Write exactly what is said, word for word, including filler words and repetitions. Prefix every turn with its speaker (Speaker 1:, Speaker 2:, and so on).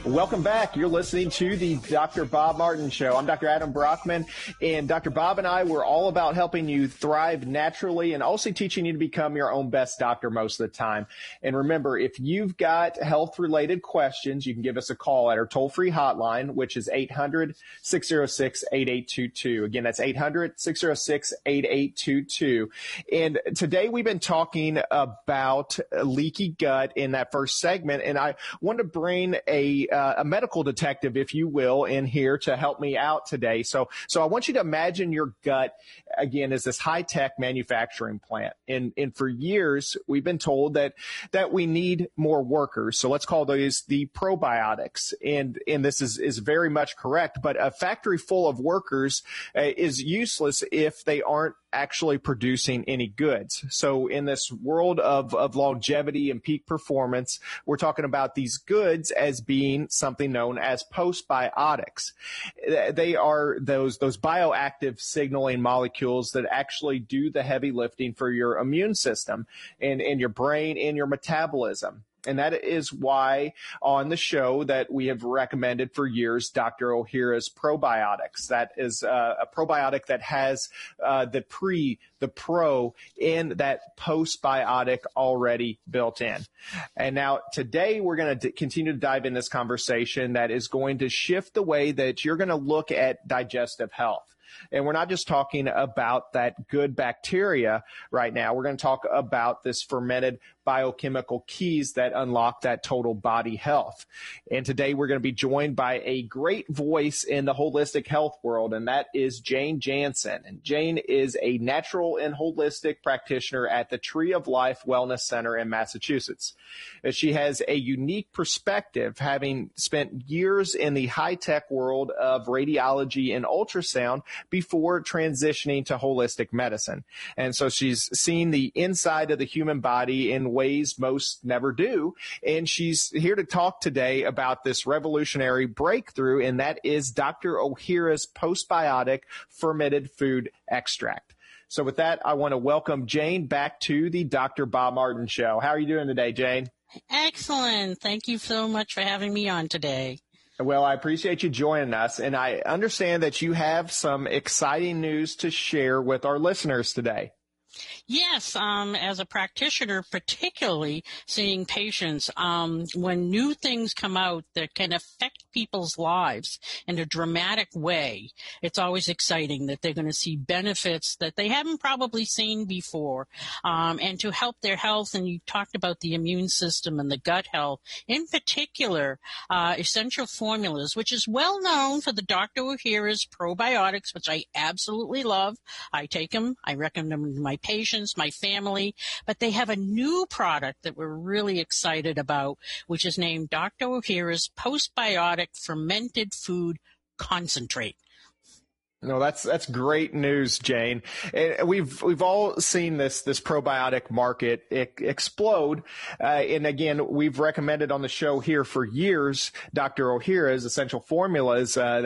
Speaker 1: Welcome back. You're listening to the Doctor Bob Martin Show. I'm Doctor Adam Brockman, and Doctor Bob and I, we're all about helping you thrive naturally and also teaching you to become your own best doctor most of the time. And remember, if you've got health-related questions, you can give us a call at our toll-free hotline, which is eight hundred, six oh six, eight eight two two. Again, that's eight hundred, six oh six, eight eight two two. And today we've been talking about leaky gut in that first segment, and I want to bring a Uh, a medical detective, if you will, in here to help me out today. So, so I want you to imagine your gut, again, as this high-tech manufacturing plant. And, and for years, we've been told that, that we need more workers. So let's call those the probiotics. And, and this is, is very much correct. But a factory full of workers uh, is useless if they aren't actually producing any goods. So in this world of, of longevity and peak performance, we're talking about these goods as being something known as postbiotics. They are those, those bioactive signaling molecules that actually do the heavy lifting for your immune system and, and your brain and your metabolism. And that is why on the show that we have recommended for years, Doctor Ohhira's probiotics. That is uh, a probiotic that has uh, the pre, the pro, and that postbiotic already built in. And now today we're going to continue to dive in this conversation that is going to shift the way that you're going to look at digestive health. And we're not just talking about that good bacteria right now. We're going to talk about this fermented biochemical keys that unlock that total body health. And today we're going to be joined by a great voice in the holistic health world, and that is Jane Jansen. And Jane is a natural and holistic practitioner at the Tree of Life Wellness Center in Massachusetts. She has a unique perspective, having spent years in the high-tech world of radiology and ultrasound before transitioning to holistic medicine. And so she's seen the inside of the human body in ways most never do. And she's here to talk today about this revolutionary breakthrough, and that is Doctor Ohhira's postbiotic fermented food extract. So with that, I want to welcome Jane back to the Doctor Bob Martin Show. How are you doing today, Jane?
Speaker 2: Excellent. Thank you so much for having me on today.
Speaker 1: Well, I appreciate you joining us, and I understand that you have some exciting news to share with our listeners today.
Speaker 2: Yes, um, as a practitioner, particularly seeing patients, um, when new things come out that can affect people's lives in a dramatic way, it's always exciting that they're going to see benefits that they haven't probably seen before, um, and to help their health. And you talked about the immune system and the gut health, in particular, uh, essential formulas, which is well known for the Doctor Ohhira's probiotics, which I absolutely love. I take them. I recommend them to my patients, my family, but they have a new product that we're really excited about, which is named Doctor Ohhira's Postbiotic Fermented Food Concentrate.
Speaker 1: No, that's that's great news, Jane. And we've we've all seen this this probiotic market explode. Uh, and again, we've recommended on the show here for years Doctor Ohhira's essential formulas uh,